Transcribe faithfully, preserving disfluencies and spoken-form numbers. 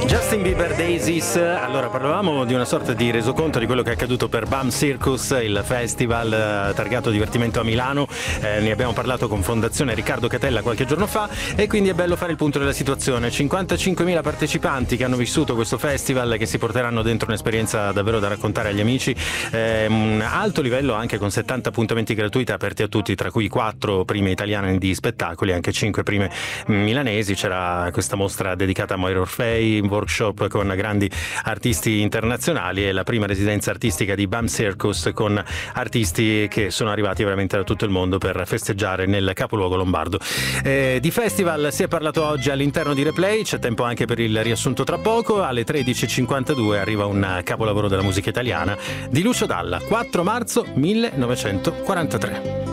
Justin Bieber Daisies. Allora, parlavamo di una sorta di resoconto di quello che è accaduto per Bam Circus, il festival eh, targato divertimento a Milano. Eh, ne abbiamo parlato con Fondazione Riccardo Catella qualche giorno fa e quindi è bello fare il punto della situazione. cinquantacinquemila partecipanti che hanno vissuto questo festival, che si porteranno dentro un'esperienza davvero da raccontare agli amici. Eh, un alto livello anche con settanta appuntamenti gratuiti aperti a tutti, tra cui quattro prime italiane di spettacoli, anche cinque prime milanesi. C'era questa mostra dedicata a Moira Orfei, workshop con grandi artisti internazionali e la prima residenza artistica di Bam Circus con artisti che sono arrivati veramente da tutto il mondo per festeggiare nel capoluogo lombardo. Eh, di festival si è parlato oggi all'interno di Replay, c'è tempo anche per il riassunto tra poco. Alle tredici e cinquantadue arriva un capolavoro della musica italiana di Lucio Dalla, quattro marzo millenovecentoquarantatré.